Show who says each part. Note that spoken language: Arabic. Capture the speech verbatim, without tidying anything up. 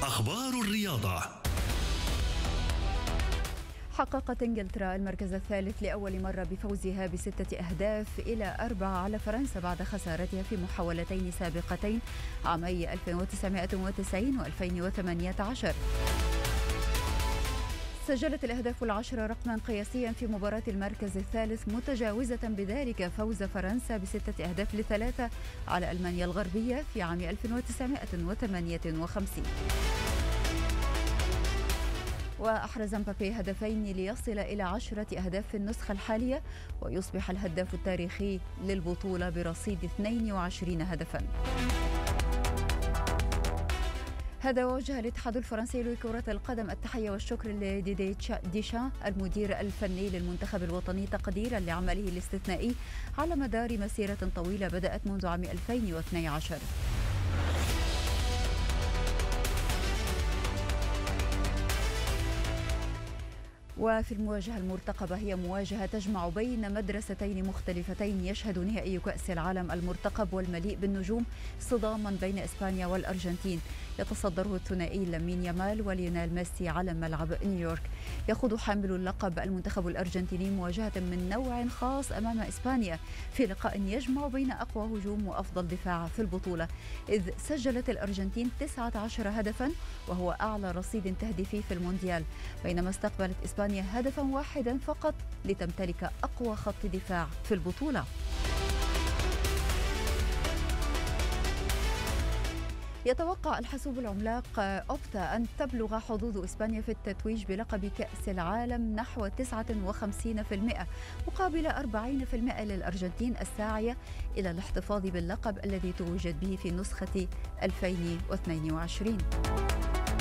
Speaker 1: أخبار الرياضة.
Speaker 2: حققت إنجلترا المركز الثالث لأول مرة بفوزها بستة أهداف إلى أربعة على فرنسا بعد خسارتها في محاولتين سابقتين عامي ألف وتسعمائة وتسعين وألفين وثمانية عشر. سجلت الأهداف العشرة رقما قياسيا في مباراة المركز الثالث، متجاوزة بذلك فوز فرنسا بستة أهداف لثلاثة على ألمانيا الغربية في عام ألف وتسعمائة وثمانية وخمسين. وأحرز مبابي هدفين ليصل إلى عشرة أهداف في النسخة الحالية ويصبح الهداف التاريخي للبطولة برصيد اثنين وعشرين هدفا. هذا وجه الاتحاد الفرنسي لكرة القدم التحية والشكر لديدي ديشان المدير الفني للمنتخب الوطني تقديرا لعمله الاستثنائي على مدار مسيرة طويلة بدأت منذ عام ألفين واثني عشر. وفي المواجهة المرتقبة، هي مواجهة تجمع بين مدرستين مختلفتين يشهد نهائي كأس العالم المرتقب والمليء بالنجوم صداما بين إسبانيا والأرجنتين، يتصدره الثنائي لامين يامال وليونيل ميسي على ملعب نيويورك. يخوض حامل اللقب المنتخب الأرجنتيني مواجهة من نوع خاص أمام إسبانيا في لقاء يجمع بين أقوى هجوم وأفضل دفاع في البطولة، إذ سجلت الأرجنتين تسعة عشر هدفا وهو أعلى رصيد تهديفي في المونديال، بينما استقبلت إسبانيا هدفا واحدا فقط لتمتلك أقوى خط دفاع في البطولة. يتوقع الحاسوب العملاق أوبتا أن تبلغ حظوظ إسبانيا في التتويج بلقب كأس العالم نحو تسعة وخمسين بالمئة مقابل أربعين بالمئة للأرجنتين الساعية إلى الاحتفاظ باللقب الذي توجت به في نسخة ألفين واثنين وعشرين.